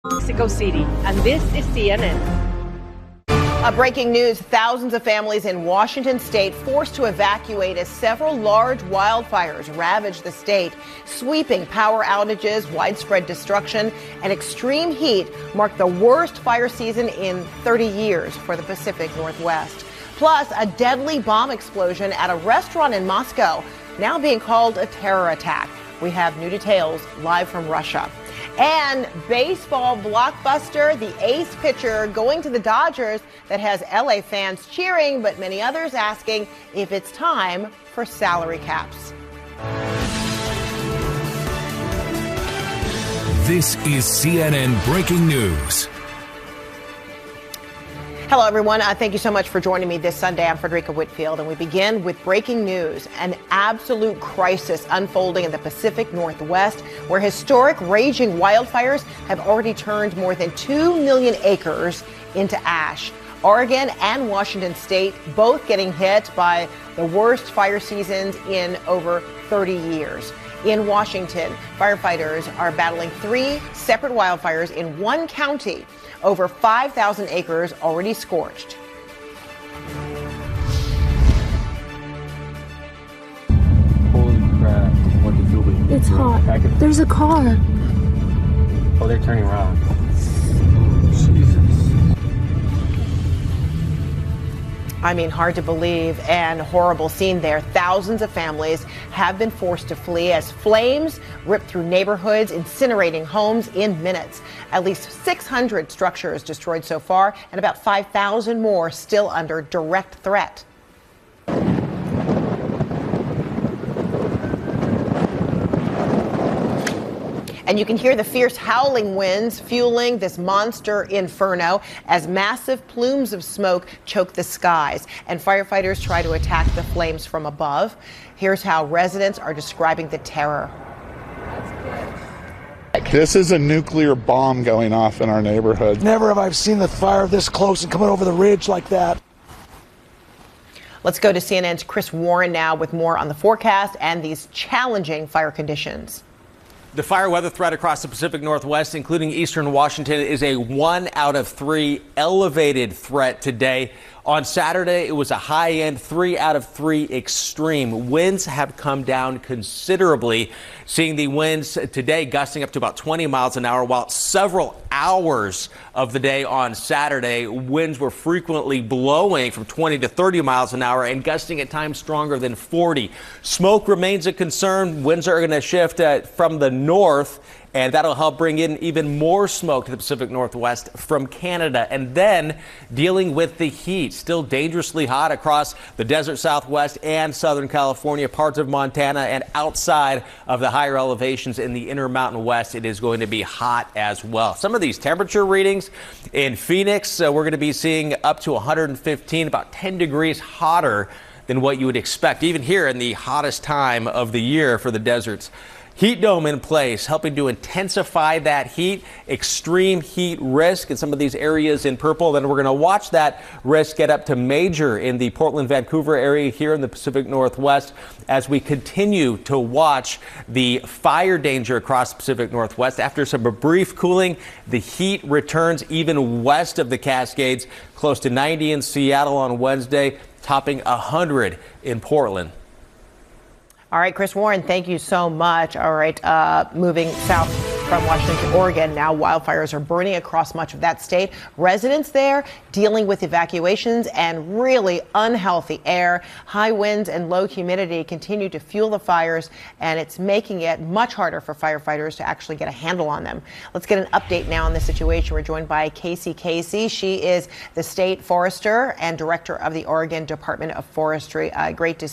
Mexico City, and this is CNN. Breaking news, thousands of families in Washington state forced to evacuate as several large wildfires ravage the state. Sweeping power outages, widespread destruction, and extreme heat mark the worst fire season in 30 years for the Pacific Northwest. Plus, a deadly bomb explosion at a restaurant in Moscow, now being called a terror attack. We have new details live from Russia. And baseball blockbuster, the ace pitcher going to the Dodgers that has LA fans cheering, but many others asking if it's time for salary caps. This is CNN Breaking News. Hello, everyone. Thank you so much for joining me this Sunday. I'm Frederica Whitfield, and we begin with breaking news. An absolute crisis unfolding in the Pacific Northwest, where historic raging wildfires have already turned more than 2 million acres into ash. Oregon and Washington state both getting hit by the worst fire seasons in over 30 years. In Washington, firefighters are battling 3 separate wildfires in one county. Over 5,000 acres already scorched. Holy crap. What the fuel be? It's hot. There's a car. Oh, they're turning around. Jesus. I mean, hard to believe and horrible scene there. Thousands of families have been forced to flee as flames rip through neighborhoods, incinerating homes in minutes. At least 600 structures destroyed so far, and about 5,000 more still under direct threat. And you can hear the fierce howling winds fueling this monster inferno as massive plumes of smoke choke the skies and firefighters try to attack the flames from above. Here's how residents are describing the terror. This is a nuclear bomb going off in our neighborhood. Never have I seen the fire this close and coming over the ridge like that. Let's go to CNN's Chris Warren now with more on the forecast and these challenging fire conditions. The fire weather threat across the Pacific Northwest, including eastern Washington, is a 1 out of 3 elevated threat today. On Saturday, it was a high-end 3 out of 3 extreme. Winds have come down considerably, seeing the winds today gusting up to about 20 miles an hour, while several hours of the day on Saturday, winds were frequently blowing from 20 to 30 miles an hour and gusting at times stronger than 40. Smoke remains a concern. Winds are going to shift from the north, and that'll help bring in even more smoke to the Pacific Northwest from Canada. And then dealing with the heat, still dangerously hot across the desert Southwest and Southern California, parts of Montana, and outside of the higher elevations in the Intermountain West, it is going to be hot as well. Some of these temperature readings in Phoenix, we're going to be seeing up to 115, about 10 degrees hotter than what you would expect, even here in the hottest time of the year for the deserts. Heat dome in place, helping to intensify that heat, extreme heat risk in some of these areas in purple. Then we're going to watch that risk get up to major in the Portland, Vancouver area here in the Pacific Northwest as we continue to watch the fire danger across the Pacific Northwest. After some brief cooling, the heat returns even west of the Cascades, close to 90 in Seattle on Wednesday, topping 100 in Portland. All right, Chris Warren, thank you so much. All right, moving south from Washington to Oregon, now wildfires are burning across much of that state. Residents there dealing with evacuations and really unhealthy air. High winds and low humidity continue to fuel the fires, and it's making it much harder for firefighters to actually get a handle on them. Let's get an update now on the situation. We're joined by Casey Casey. She is the state forester and director of the Oregon Department of Forestry. Great to